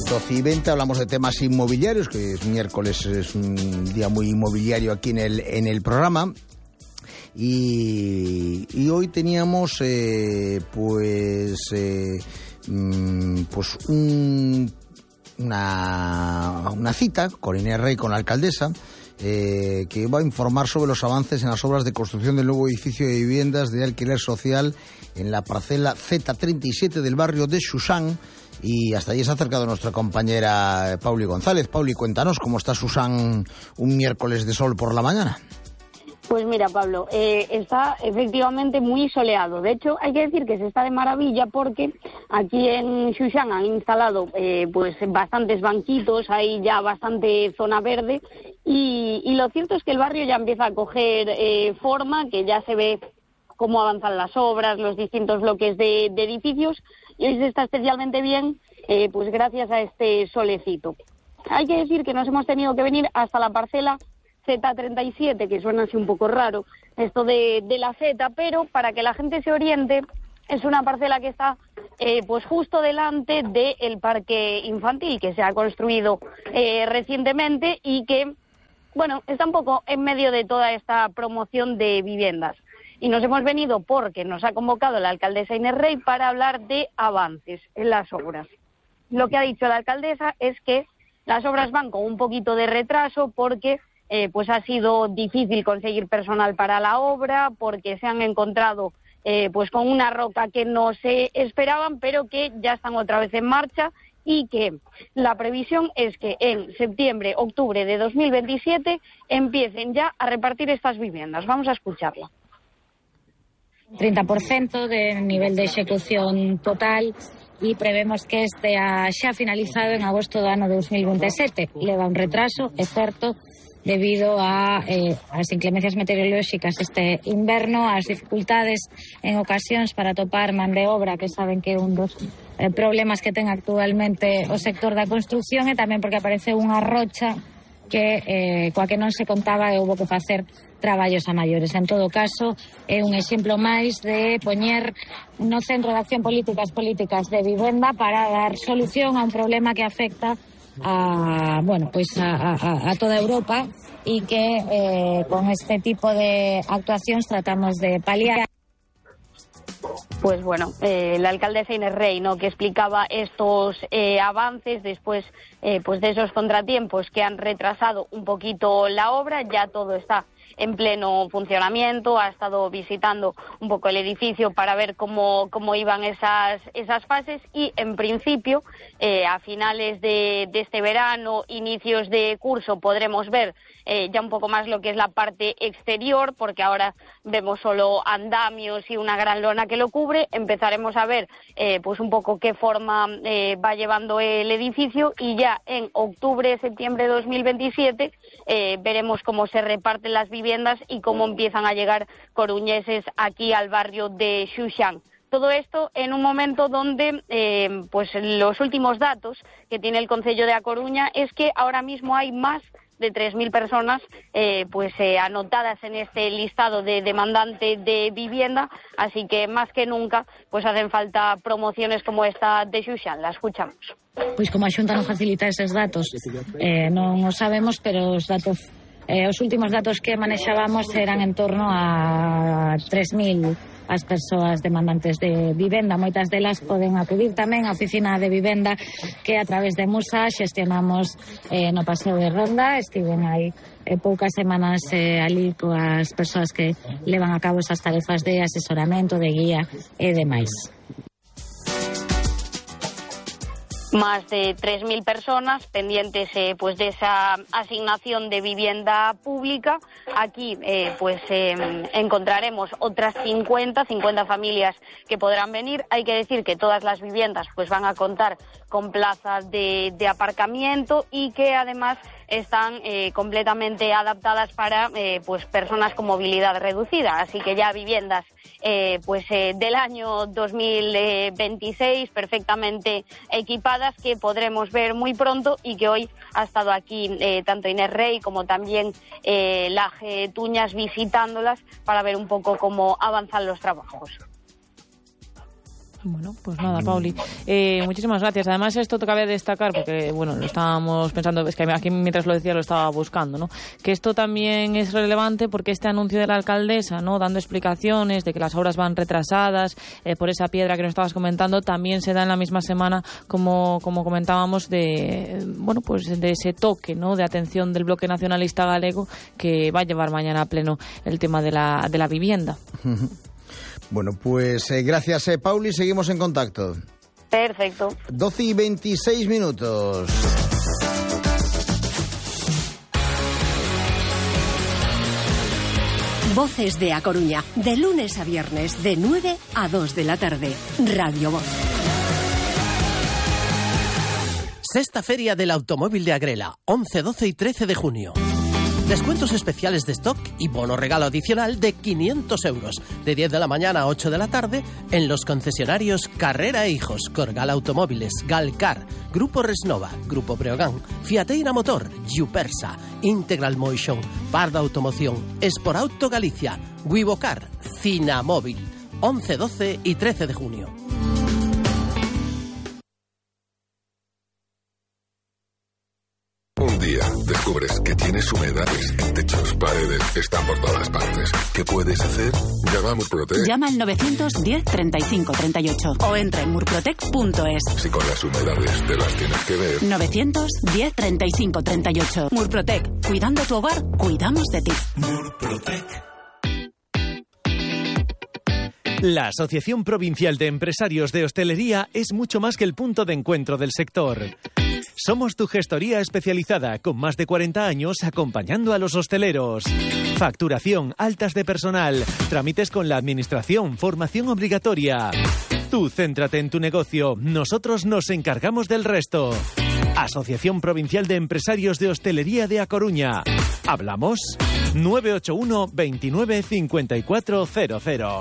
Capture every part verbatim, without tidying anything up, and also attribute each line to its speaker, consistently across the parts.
Speaker 1: doce y veinte hablamos de temas inmobiliarios, que es miércoles, es un día muy inmobiliario aquí en el, en el programa. Y, y hoy teníamos eh, pues, eh, pues un, una, una cita con Inés Rey, con la alcaldesa, Eh, que va a informar sobre los avances en las obras de construcción del nuevo edificio de viviendas de alquiler social en la parcela Z treinta y siete del barrio de Susán. Y hasta allí se ha acercado nuestra compañera Pauli González. Pauli, cuéntanos cómo está Susán un miércoles de sol por la mañana.
Speaker 2: Pues mira, Pablo, eh, está efectivamente muy soleado. De hecho, hay que decir que se está de maravilla porque aquí en Xuxán han instalado eh, pues bastantes banquitos, hay ya bastante zona verde y, y lo cierto es que el barrio ya empieza a coger eh, forma, que ya se ve cómo avanzan las obras, los distintos bloques de, de edificios, y hoy se está especialmente bien eh, pues gracias a este solecito. Hay que decir que nos hemos tenido que venir hasta la parcela Z treinta y siete, que suena así un poco raro, esto de, de la Z, pero para que la gente se oriente, es una parcela que está eh, pues justo delante del parque infantil, que se ha construido eh, recientemente y que, bueno, está un poco en medio de toda esta promoción de viviendas. Y nos hemos venido porque nos ha convocado la alcaldesa Inés Rey para hablar de avances en las obras. Lo que ha dicho la alcaldesa es que las obras van con un poquito de retraso porque Eh, pues ha sido difícil conseguir personal para la obra, porque se han encontrado eh, pues con una roca que no se esperaban, pero que ya están otra vez en marcha, y que la previsión es que en septiembre, octubre de dos mil veintisiete empiecen ya a repartir estas viviendas. Vamos a escucharla.
Speaker 3: treinta por ciento de nivel de execución total e prevemos que este xa finalizado en agosto do ano dos mil veintisiete. Leva un retraso, é certo, debido a eh, as inclemencias meteorolóxicas este inverno, as dificultades en ocasións para topar man de obra, que saben que é un dos eh, problemas que ten actualmente o sector da construción, e tamén porque apareceu unha rocha que eh, coa que non se contaba e houbo que facer traballos a maiores. En todo caso, é un exemplo máis de poñer no centro de acción políticas políticas de vivenda para dar solución a un problema que afecta a, bueno, pues a, a, a toda Europa y que eh, con este tipo de actuacións tratamos de paliar.
Speaker 2: Pues bueno, eh, la alcaldesa Inés Rey, ¿no?, que explicaba estos eh, avances después eh, pues de esos contratiempos que han retrasado un poquito la obra. Ya todo está en pleno funcionamiento, ha estado visitando un poco el edificio para ver cómo, cómo iban esas, esas fases y en principio eh, a finales de, de este verano, inicios de curso, podremos ver eh, ya un poco más lo que es la parte exterior, porque ahora vemos solo andamios y una gran lona que lo cubre. Empezaremos a ver eh, pues un poco qué forma eh, va llevando el edificio y ya en octubre, septiembre de dos mil veintisiete eh, veremos cómo se reparten las viviendas y cómo empiezan a llegar coruñeses aquí al barrio de Xuxán. Todo esto en un momento donde eh, pues los últimos datos que tiene el Concello de A Coruña es que ahora mismo hay más de tres mil personas eh, pues eh, anotadas en este listado de demandantes de vivienda, así que más que nunca pues hacen falta promociones como esta de Xuxán. La escuchamos.
Speaker 3: Pois como a Xunta non facilita eses datos, eh, non o sabemos, pero os datos eh, os últimos datos que manexábamos eran en torno a tres mil as persoas demandantes de vivenda. Moitas delas poden acudir tamén á oficina de vivenda que a través de Musa xestionamos eh, no Paseo de Ronda. Estiven aí eh, poucas semanas eh, ali coas persoas que levan a cabo esas tarefas de asesoramento, de guía e demais.
Speaker 2: Más de tres mil personas pendientes eh, pues de esa asignación de vivienda pública. Aquí eh, pues eh, encontraremos otras cincuenta familias que podrán venir. Hay que decir que todas las viviendas pues van a contar con plazas de, de aparcamiento y que además están eh, completamente adaptadas para eh, pues personas con movilidad reducida, así que ya viviendas eh, pues eh, del año dos mil veintiséis perfectamente equipadas que podremos ver muy pronto y que hoy ha estado aquí eh, tanto Inés Rey como también eh, Laje Tuñas visitándolas para ver un poco cómo avanzan los trabajos.
Speaker 4: Bueno, pues nada, Pauli. Eh, muchísimas gracias. Además, esto cabe destacar, porque, bueno, lo estábamos pensando, es que aquí mientras lo decía lo estaba buscando, ¿no? Que esto también es relevante porque este anuncio de la alcaldesa, ¿no? Dando explicaciones de que las obras van retrasadas eh, por esa piedra que nos estabas comentando, también se da en la misma semana, como, como comentábamos, de, bueno, pues de ese toque, ¿no? De atención del Bloque Nacionalista Galego que va a llevar mañana a pleno el tema de la, de la vivienda.
Speaker 1: Bueno, pues eh, gracias, eh, Pauli. Seguimos en contacto.
Speaker 2: Perfecto.
Speaker 1: doce y veintiséis minutos.
Speaker 5: Voces de A Coruña, de lunes a viernes, de nueve a dos de la tarde. Radio Voz.
Speaker 6: Sexta Feria del Automóvil de Agrela, once, doce y trece de junio. Descuentos especiales de stock y bono regalo adicional de quinientos euros, de diez de la mañana a ocho de la tarde, en los concesionarios Carrera e Hijos, Corgal Automóviles, Galcar, Grupo Resnova, Grupo Breogán, Fiateira Motor, Yupersa, Integral Motion, Parda Automoción, Espor Auto Galicia, Wivocar, Cinamóvil, once, doce y trece de junio.
Speaker 7: Un día descubres que tienes humedades en techos, paredes, están por todas partes. ¿Qué puedes hacer? Llama a Murprotec.
Speaker 5: Llama al novecientos diez, treinta y cinco, treinta y ocho o entra en murprotec punto es.
Speaker 7: Si con las humedades te las tienes que ver.
Speaker 5: novecientos diez, treinta y cinco, treinta y ocho. Murprotec. Cuidando tu hogar, cuidamos de ti.
Speaker 8: Murprotec. La Asociación Provincial de Empresarios de Hostelería es mucho más que el punto de encuentro del sector. Somos tu gestoría especializada con más de cuarenta años acompañando a los hosteleros. Facturación, altas de personal, trámites con la administración, formación obligatoria. Tú céntrate en tu negocio, nosotros nos encargamos del resto. Asociación Provincial de Empresarios de Hostelería de A Coruña. ¿Hablamos? nueve ocho uno, veintinueve, cincuenta y cuatro cero cero.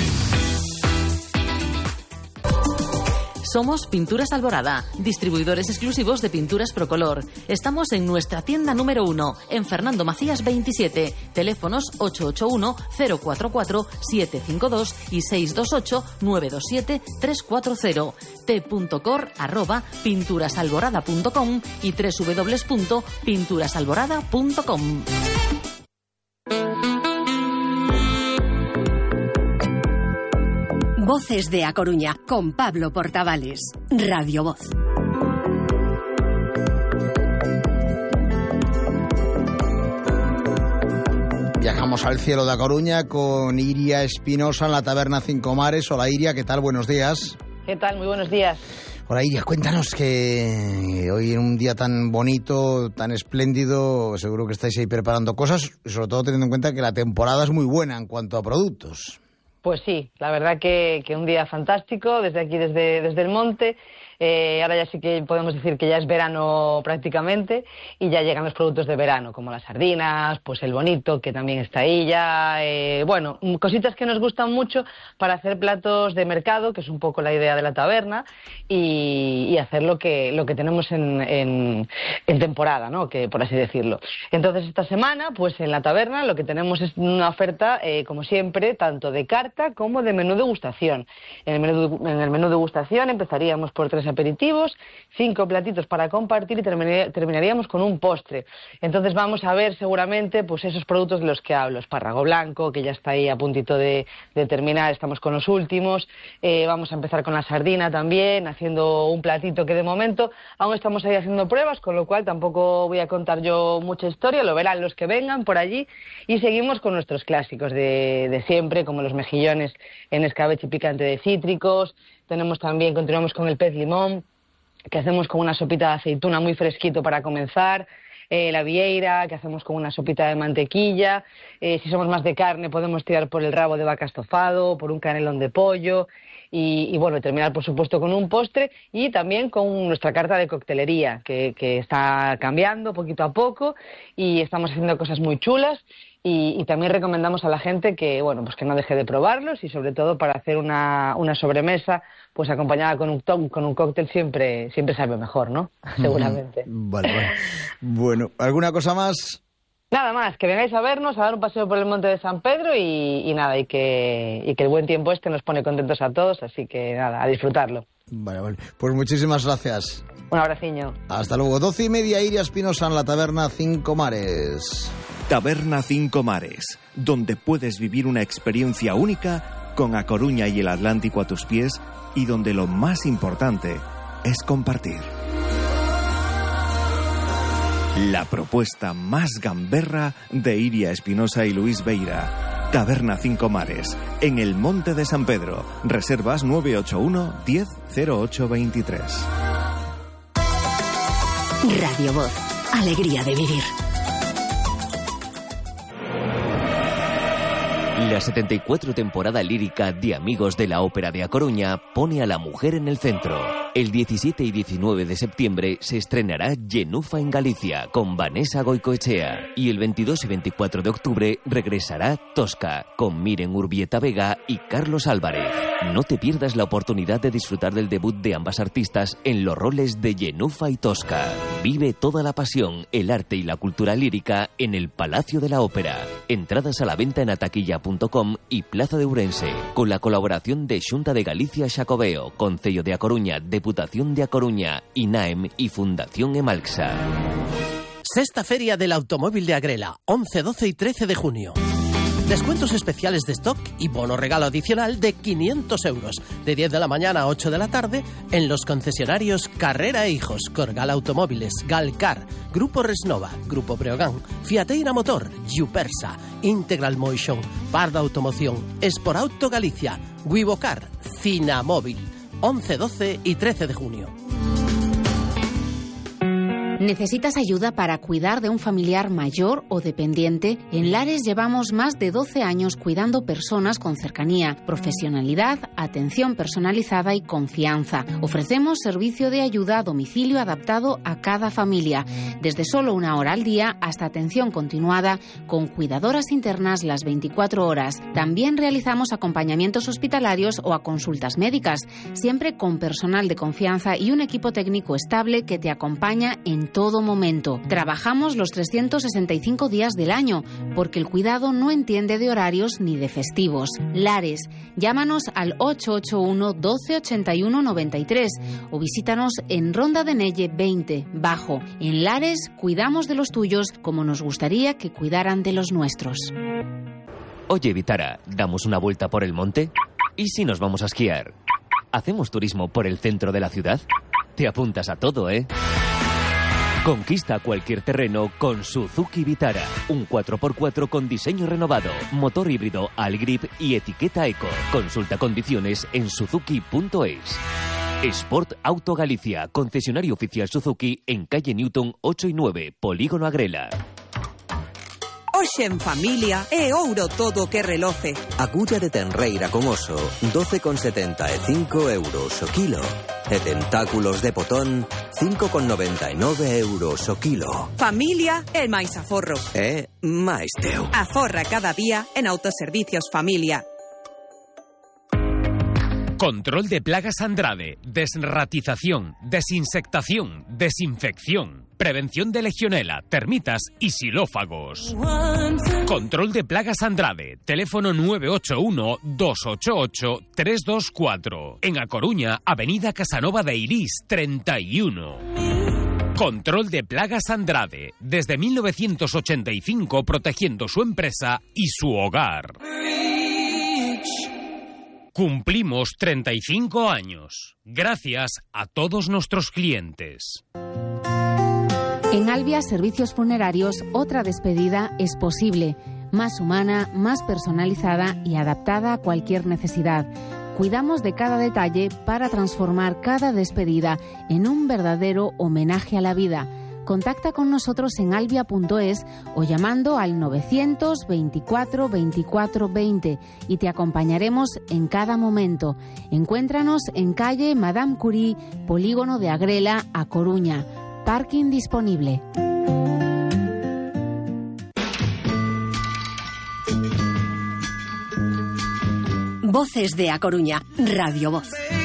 Speaker 9: Somos Pinturas Alborada, distribuidores exclusivos de pinturas Procolor. Estamos en nuestra tienda número uno, en Fernando Macías veintisiete. Teléfonos ocho ocho uno, cero cuatro cuatro, siete cinco dos y seis dos ocho, nueve dos siete, tres cuatro cero. t.cor arroba pinturasalborada punto com y doble u doble u doble u punto pinturasalborada punto com.
Speaker 5: Voces de A Coruña, con Pablo Portavales. Radio Voz.
Speaker 1: Viajamos al cielo de A Coruña con Iria Espinosa en la taberna Cinco Mares. Hola Iria, ¿qué tal? Buenos días.
Speaker 10: ¿Qué tal? Muy buenos días.
Speaker 1: Hola Iria, cuéntanos que hoy en un día tan bonito, tan espléndido, seguro que estáis ahí preparando cosas, sobre todo teniendo en cuenta que la temporada es muy buena en cuanto a productos.
Speaker 10: Pues sí, la verdad que, que un día fantástico, desde aquí, desde, desde el monte. Eh, ahora ya sí que podemos decir que ya es verano prácticamente y ya llegan los productos de verano, como las sardinas, pues el bonito, que también está ahí ya. Eh, bueno, cositas que nos gustan mucho para hacer platos de mercado, que es un poco la idea de la taberna, y, y hacer lo que, lo que tenemos en, en, en temporada, ¿no? Que, por así decirlo. Entonces, esta semana, pues en la taberna lo que tenemos es una oferta, eh, como siempre, tanto de carta como de menú degustación. En el menú, en el menú degustación empezaríamos por tres aperitivos, cinco platitos para compartir y terminaríamos con un postre. Entonces vamos a ver seguramente pues esos productos de los que hablo, espárrago blanco, que ya está ahí a puntito de, de terminar, estamos con los últimos, eh, vamos a empezar con la sardina también, haciendo un platito que de momento aún estamos ahí haciendo pruebas, con lo cual tampoco voy a contar yo mucha historia, lo verán los que vengan por allí, y seguimos con nuestros clásicos de, de siempre, como los mejillones en escabeche picante de cítricos. Tenemos también, continuamos con el pez limón, que hacemos con una sopita de aceituna muy fresquito para comenzar, eh, la vieira, que hacemos con una sopita de mantequilla, eh, si somos más de carne podemos tirar por el rabo de vaca estofado, por un canelón de pollo, y, y bueno, terminar por supuesto con un postre, y también con nuestra carta de coctelería, que, que está cambiando poquito a poco, y estamos haciendo cosas muy chulas. Y, y también recomendamos a la gente que, bueno, pues que no deje de probarlos, y sobre todo para hacer una, una sobremesa, pues acompañada con un, con un cóctel siempre, siempre sabe mejor, ¿no? Seguramente.
Speaker 1: Vale, vale. Bueno, ¿alguna cosa más?
Speaker 10: Nada más, que vengáis a vernos, a dar un paseo por el Monte de San Pedro y, y nada, y que, y que el buen tiempo este nos pone contentos a todos, así que nada, a disfrutarlo.
Speaker 1: Vale, vale. Pues muchísimas gracias.
Speaker 10: Un abraciño.
Speaker 1: Hasta luego. Doce y media, Iria Espinosa en la taberna Cinco Mares.
Speaker 11: Taberna Cinco Mares, donde puedes vivir una experiencia única con A Coruña y el Atlántico a tus pies y donde lo más importante es compartir. La propuesta más gamberra de Iria Espinosa y Luis Beira. Taberna Cinco Mares, en el Monte de San Pedro. Reservas nueve ocho uno, diez, cero ocho veintitrés.
Speaker 5: Radio Voz. Alegría de vivir.
Speaker 12: La setenta y cuatro temporada lírica de Amigos de la Ópera de A Coruña pone a la mujer en el centro. El diecisiete y diecinueve de septiembre se estrenará Genufa en Galicia con Vanessa Goicoechea y el veintidós y veinticuatro de octubre regresará Tosca con Miren Urbieta Vega y Carlos Álvarez. No te pierdas la oportunidad de disfrutar del debut de ambas artistas en los roles de Genufa y Tosca. Vive toda la pasión, el arte y la cultura lírica en el Palacio de la Ópera. Entradas a la venta en ataquilla punto com y Plaza de Ourense, con la colaboración de Xunta de Galicia Xacobeo, Concello de A Coruña, Deputación de A Coruña, INAEM y Fundación Emalxa.
Speaker 6: Sexta Feria del Automóvil de Agrela, once, doce y trece de junio. Descuentos especiales de stock y bono regalo adicional de quinientos euros, de diez de la mañana a ocho de la tarde, en los concesionarios Carrera e Hijos, Corgal Automóviles, Galcar, Grupo Resnova, Grupo Breogán, Fiateira Motor, Yupersa, Integral Motion, Parda Automoción, Esporauto Galicia, Wivocar, Cinamóvil, once, doce y trece de junio.
Speaker 13: ¿Necesitas ayuda para cuidar de un familiar mayor o dependiente? En Lares llevamos más de doce años cuidando personas con cercanía, profesionalidad, atención personalizada y confianza. Ofrecemos servicio de ayuda a domicilio adaptado a cada familia, desde solo una hora al día hasta atención continuada con cuidadoras internas las veinticuatro horas. También realizamos acompañamientos hospitalarios o a consultas médicas, siempre con personal de confianza y un equipo técnico estable que te acompaña en todo momento. Trabajamos los trescientos sesenta y cinco días del año, porque el cuidado no entiende de horarios ni de festivos. Lares, llámanos al ocho ocho uno, doce, ochenta y uno, noventa y tres o visítanos en Ronda de Nelle veinte, Bajo. En Lares, cuidamos de los tuyos como nos gustaría que cuidaran de los nuestros.
Speaker 12: Oye, Vitara, ¿damos una vuelta por el monte? ¿Y si nos vamos a esquiar? ¿Hacemos turismo por el centro de la ciudad? Te apuntas a todo, ¿eh? Conquista cualquier terreno con Suzuki Vitara. Un cuatro por cuatro con diseño renovado, motor híbrido Algrip y etiqueta Eco. Consulta condiciones en suzuki punto es. Sport Auto Galicia, concesionario oficial Suzuki en calle Newton ocho y nueve, Polígono Agrela.
Speaker 14: Hoxe en familia é ouro todo que reloce.
Speaker 15: Agulla de tenreira con oso, doce con setenta e cinco euros o kilo. E tentáculos de potón, cinco con noventa e nove euros o kilo.
Speaker 14: Familia é máis aforro.
Speaker 15: É máis teu.
Speaker 14: Aforra cada día en Autoservicios Familia.
Speaker 16: Control de plagas Andrade, desratización, desinsectación, desinfección, prevención de legionela, termitas y xilófagos. Control de plagas Andrade, teléfono nueve ocho uno, dos ocho ocho, tres dos cuatro. En A Coruña, avenida Casanova de Irís, treinta y uno. Control de plagas Andrade, desde mil novecientos ochenta y cinco protegiendo su empresa y su hogar. Cumplimos treinta y cinco años, gracias a todos nuestros clientes.
Speaker 13: En Albia Servicios Funerarios, otra despedida es posible, más humana, más personalizada y adaptada a cualquier necesidad. Cuidamos de cada detalle para transformar cada despedida en un verdadero homenaje a la vida. Contacta con nosotros en albia punto es o llamando al novecientos veinticuatro veinticuatro veinte y te acompañaremos en cada momento. Encuéntranos en calle Madame Curie, Polígono de Agrela, A Coruña. Parking disponible.
Speaker 5: Voces de A Coruña, Radio Voz.